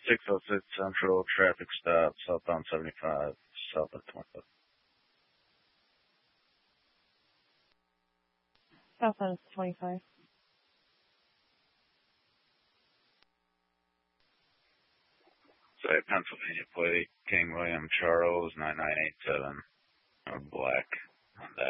606 Central, traffic stop, southbound 75, south of 25. Southbound 25. Say Pennsylvania plate, King William Charles 9987, black.